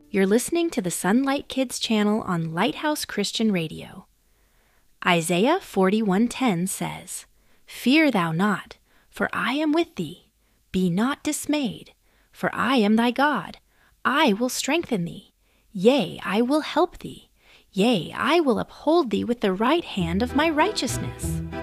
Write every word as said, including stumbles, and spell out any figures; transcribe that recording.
You're listening to the Sunlight Kids channel on Lighthouse Christian Radio. Isaiah forty-one ten says, "Fear thou not, for I am with thee. Be not dismayed, for I am thy God. I will strengthen thee. Yea, I will help thee. Yea, I will uphold thee with the right hand of my righteousness."